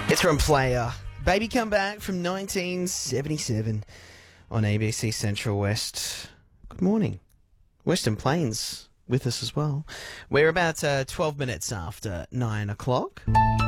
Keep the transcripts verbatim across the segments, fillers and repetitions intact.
It's from Player. Baby Come Back from nineteen seventy-seven on A B C Central West. Good morning. Western Plains with us as well. We're about uh, twelve minutes after nine o'clock.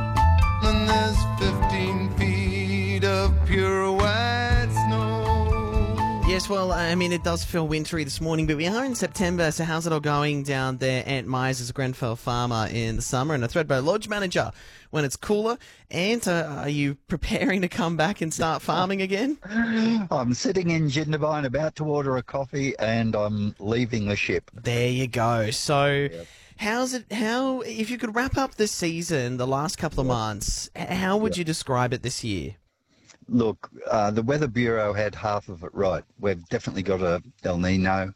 And there's fifteen feet of pure white snow. Yes, well, I mean, it does feel wintry this morning, but we are in September, so how's it all going down there? Ant Myers is a Grenfell farmer in the summer and a Thredbo Lodge manager when it's cooler. Ant, uh, are you preparing to come back and start farming again? I'm sitting in Jindabyne about to order a coffee and I'm leaving the ship. There you go. So... Yep. How's it, how, if you could wrap up the season, the last couple of months, h- how would Yep. you describe it this year? Look, uh, the Weather Bureau had half of it right. We've definitely got a El Nino.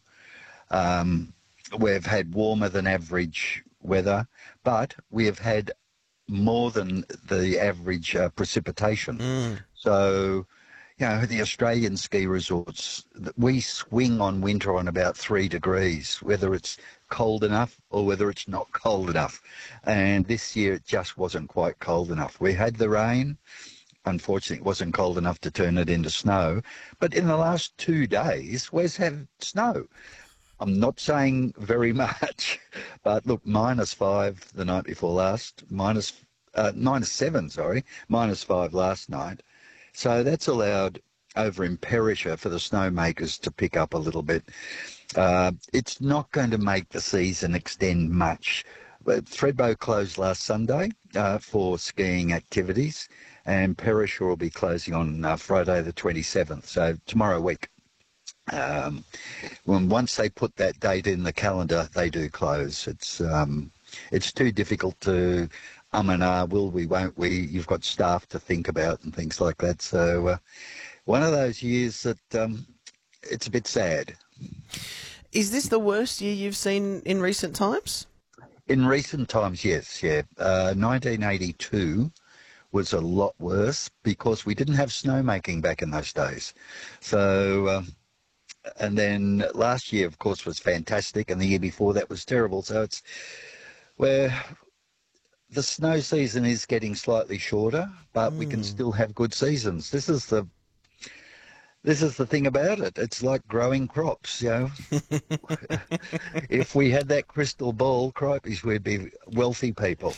Um, we've had warmer than average weather, but we have had more than the average uh, precipitation. Mm. So, you know, the Australian ski resorts, we swing on winter on about three degrees, whether it's cold enough or whether it's not cold enough. And this year it just wasn't quite cold enough. We had the rain. Unfortunately, it wasn't cold enough to turn it into snow. But in the last two days, we've had snow. I'm not saying very much, but look, minus five the night before last, minus, uh, minus seven, sorry, minus five last night. So that's allowed over in Perisher for the snowmakers to pick up a little bit. Uh, it's not going to make the season extend much. But Thredbo closed last Sunday uh, for skiing activities, and Perisher will be closing on uh, Friday the twenty-seventh, so tomorrow week. Um, when once they put that date in the calendar, they do close. It's um, it's too difficult to um and ah, will we, won't we? You've got staff to think about and things like that. So uh, one of those years that um, it's a bit sad. Is this the worst year you've seen in recent times? In recent times, yes, yeah. Uh, nineteen eighty-two was a lot worse because we didn't have snowmaking back in those days. So, um, and then last year, of course, was fantastic, and the year before that was terrible. So it's where the snow season is getting slightly shorter, but mm. we can still have good seasons. This is the This is the thing about it. It's like growing crops, you know. If we had that crystal ball, cripes, we'd be wealthy people.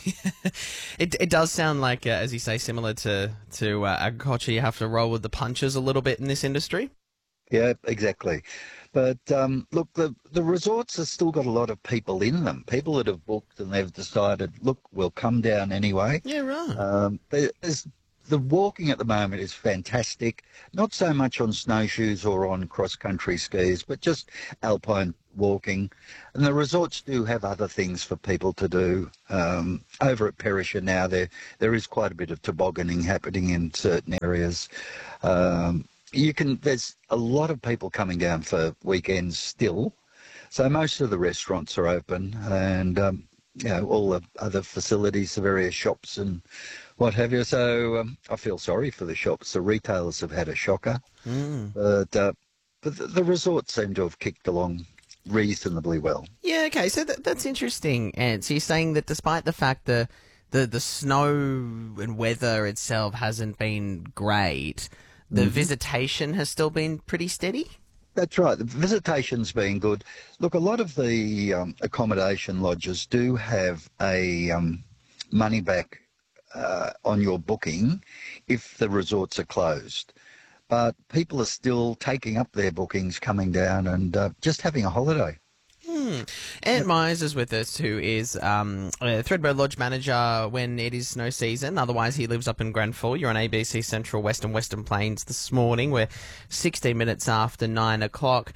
it it does sound like, uh, as you say, similar to, to uh, agriculture. You have to roll with the punches a little bit in this industry. Yeah, exactly. But um, look, the, the resorts have still got a lot of people in them. People that have booked and they've decided, look, we'll come down anyway. Yeah, right. Um, there's The walking at the moment is fantastic, not so much on snowshoes or on cross-country skis, but just alpine walking. And the resorts do have other things for people to do. Um, over at Perisher now, there there is quite a bit of tobogganing happening in certain areas. Um, you can. There's a lot of people coming down for weekends still, so most of the restaurants are open, and um, you know, all the other facilities, the various shops and what have you. So um, I feel sorry for the shops. The retailers have had a shocker, Mm. but uh, but the, the resorts seem to have kicked along reasonably well. Yeah, okay, so that, that's interesting. And so you're saying that despite the fact the, the, the snow and weather itself hasn't been great, the Mm-hmm. visitation has still been pretty steady? That's right. The visitation's been good. Look, a lot of the um, accommodation lodges do have a um, money back uh, on your booking if the resorts are closed. But people are still taking up their bookings, coming down and uh, just having a holiday. Hmm. Ant Myers is with us, who is um, a Thredbo Lodge manager when it is snow season. Otherwise, he lives up in Grenfell. You're on A B C Central West and Western Plains this morning. We're sixteen minutes after nine o'clock.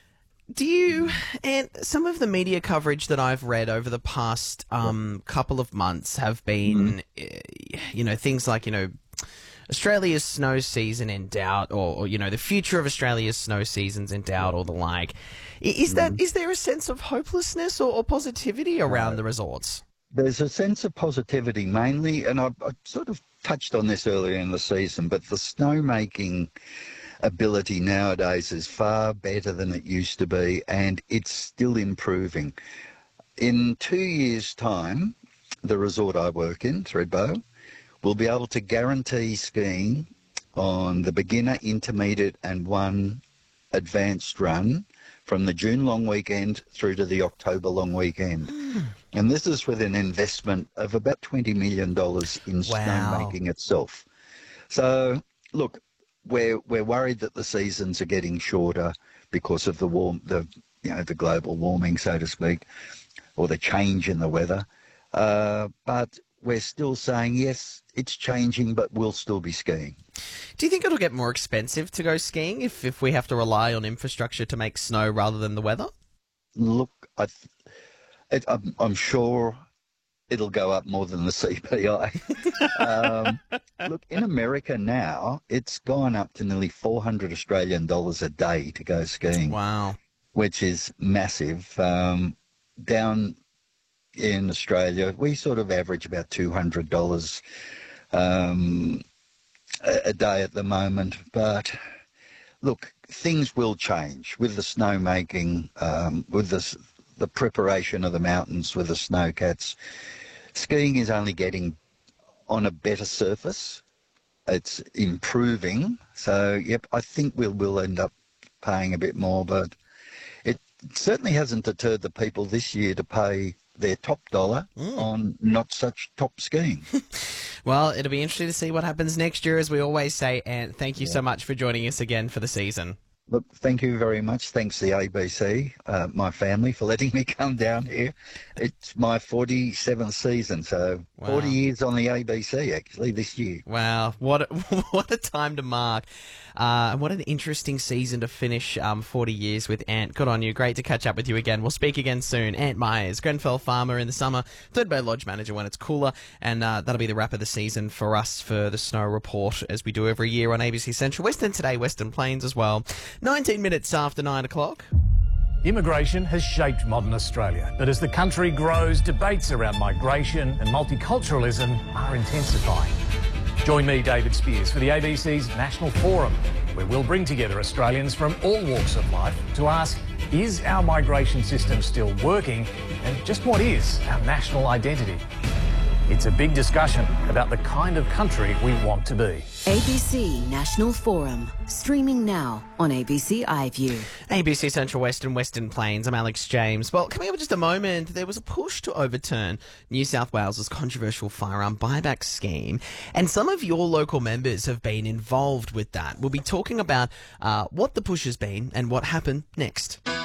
Do you, and some of the media coverage that I've read over the past um, couple of months have been, mm. you know, things like, you know, Australia's snow season in doubt, or, or you know, the future of Australia's snow season's in doubt, or the like. Is that mm. is there a sense of hopelessness or, or positivity around no. the resorts? There's a sense of positivity mainly, and I, I sort of touched on this earlier in the season, but the snowmaking ability nowadays is far better than it used to be, and it's still improving. In two years' time, the resort I work in, Thredbo, we'll be able to guarantee skiing on the beginner, intermediate and one advanced run from the June long weekend through to the October long weekend. Mm. And this is with an investment of about twenty million dollars in Wow. snowmaking itself. So, look, we're we're worried that the seasons are getting shorter because of the warm, the you know, the global warming, so to speak, or the change in the weather. Uh, but we're still saying, yes, it's changing, but we'll still be skiing. Do you think it'll get more expensive to go skiing if, if we have to rely on infrastructure to make snow rather than the weather? Look, I th- it, I'm, I'm sure it'll go up more than the C P I. um, look, in America now, it's gone up to nearly four hundred Australian dollars a day to go skiing. Wow. Which is massive. Um, down in Australia, we sort of average about two hundred dollars um, a, a day at the moment. But look, things will change with the snowmaking, um, with the, the preparation of the mountains, with the snowcats. Skiing is only getting on a better surface. It's improving. So, yep, I think we'll, we'll end up paying a bit more, but it certainly hasn't deterred the people this year to pay their top dollar mm. on not such top skiing. Well, it'll be interesting to see what happens next year, as we always say. And thank you yeah. so much for joining us again for the season. Look, thank you very much. Thanks to the A B C, uh, my family, for letting me come down here. It's my forty-seventh season, so wow. forty years on the A B C, actually, this year. Wow, what a, what a time to mark. Uh, and what an interesting season to finish um, forty years with Ant. Good on you. Great to catch up with you again. We'll speak again soon. Ant Myers, Grenfell farmer in the summer, Thredbo Lodge manager when it's cooler, and uh, that'll be the wrap of the season for us for the Snow Report, as we do every year on A B C Central Western Today, Western Plains as well. nineteen minutes after nine o'clock. Immigration has shaped modern Australia, but as the country grows, debates around migration and multiculturalism are intensifying. Join me, David Spears, for the A B C's National Forum, where we'll bring together Australians from all walks of life to ask, is our migration system still working, and just what is our national identity? It's a big discussion about the kind of country we want to be. A B C National Forum, streaming now on A B C iView. A B C Central Western Western Plains, I'm Alex James. Well, coming up in just a moment, there was a push to overturn New South Wales' controversial firearm buyback scheme, and some of your local members have been involved with that. We'll be talking about uh, what the push has been and what happened next.